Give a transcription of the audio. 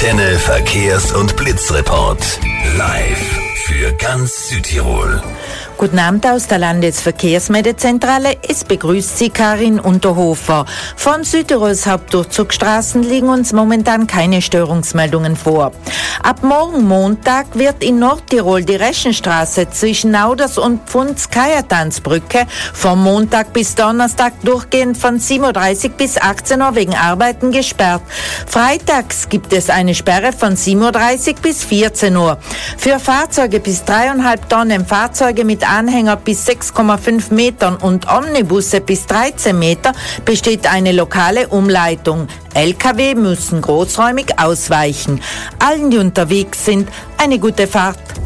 Antenne Verkehrs- und Blitzreport. Live für ganz Südtirol. Guten Abend aus der Landesverkehrsmeldezentrale. Es begrüßt Sie Karin Unterhofer. Von Südtirols Hauptdurchzugsstraßen liegen uns momentan keine Störungsmeldungen vor. Ab morgen Montag wird in Nordtirol die Reschenstraße zwischen Nauders und Pfunds-Kajatansbrücke vom Montag bis Donnerstag durchgehend von 7.30 Uhr bis 18 Uhr wegen Arbeiten gesperrt. Freitags gibt es eine Sperre von 7.30 Uhr bis 14 Uhr. Für Fahrzeuge bis 3,5 Tonnen, Fahrzeuge mit Anhänger bis 6,5 Metern und Omnibusse bis 13 Meter besteht eine lokale Umleitung. Lkw müssen großräumig ausweichen. Allen, die unterwegs sind, eine gute Fahrt.